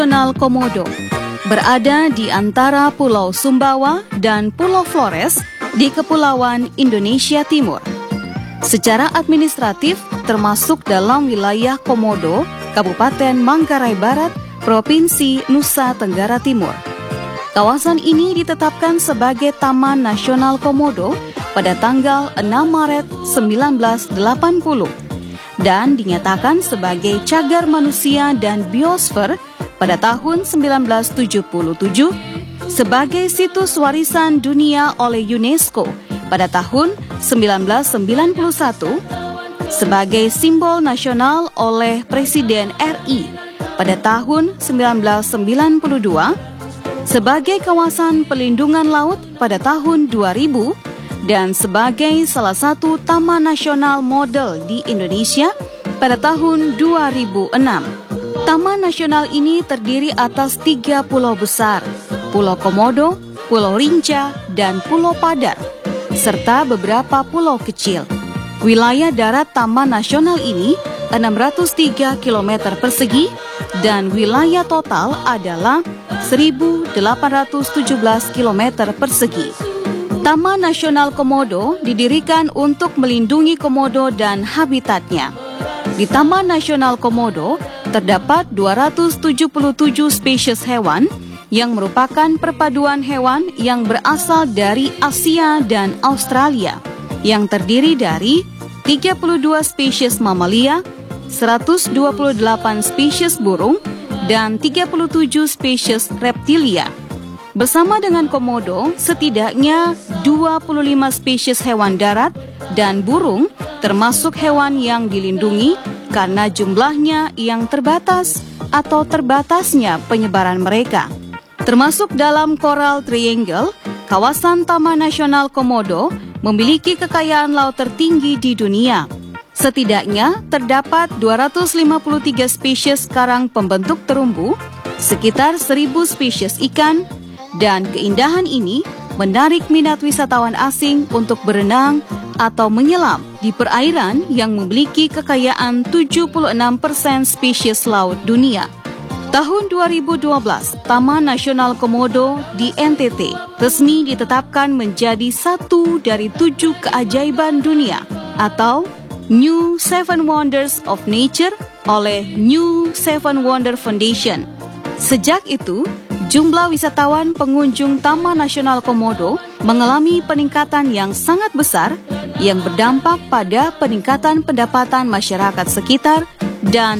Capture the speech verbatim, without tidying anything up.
Nasional Komodo berada di antara Pulau Sumbawa dan Pulau Flores di Kepulauan Indonesia Timur. Secara administratif termasuk dalam wilayah Komodo, Kabupaten Manggarai Barat, Provinsi Nusa Tenggara Timur. Kawasan ini ditetapkan sebagai Taman Nasional Komodo pada tanggal enam Maret seribu sembilan ratus delapan puluh dan dinyatakan sebagai cagar manusia dan biosfer pada tahun seribu sembilan ratus tujuh puluh tujuh, sebagai situs warisan dunia oleh UNESCO pada tahun seribu sembilan ratus sembilan puluh satu, sebagai simbol nasional oleh Presiden R I pada tahun seribu sembilan ratus sembilan puluh dua, sebagai kawasan pelindungan laut pada tahun dua ribu, dan sebagai salah satu taman nasional model di Indonesia pada tahun dua ribu enam. Taman nasional ini terdiri atas tiga pulau besar, Pulau Komodo, Pulau Rinca, dan Pulau Padar, serta beberapa pulau kecil. Wilayah darat Taman Nasional ini enam ratus tiga kilometer persegi dan wilayah total adalah seribu delapan ratus tujuh belas kilometer persegi. Taman Nasional Komodo didirikan untuk melindungi komodo dan habitatnya. Di Taman Nasional Komodo terdapat dua ratus tujuh puluh tujuh spesies hewan yang merupakan perpaduan hewan yang berasal dari Asia dan Australia, yang terdiri dari tiga puluh dua spesies mamalia, seratus dua puluh delapan spesies burung, dan tiga puluh tujuh spesies reptilia. Bersama dengan komodo, setidaknya dua puluh lima spesies hewan darat dan burung, termasuk hewan yang dilindungi karena jumlahnya yang terbatas atau terbatasnya penyebaran mereka. Termasuk dalam Coral Triangle, kawasan Taman Nasional Komodo memiliki kekayaan laut tertinggi di dunia. Setidaknya terdapat dua ratus lima puluh tiga spesies karang pembentuk terumbu, sekitar seribu spesies ikan, dan keindahan ini menarik minat wisatawan asing untuk berenang atau menyelam di perairan yang memiliki kekayaan tujuh puluh enam persen spesies laut dunia. Tahun dua ribu dua belas, Taman Nasional Komodo di N T T resmi ditetapkan menjadi satu dari tujuh keajaiban dunia atau New Seven Wonders of Nature oleh New Seven Wonder Foundation. Sejak itu, jumlah wisatawan pengunjung Taman Nasional Komodo mengalami peningkatan yang sangat besar yang berdampak pada peningkatan pendapatan masyarakat sekitar dan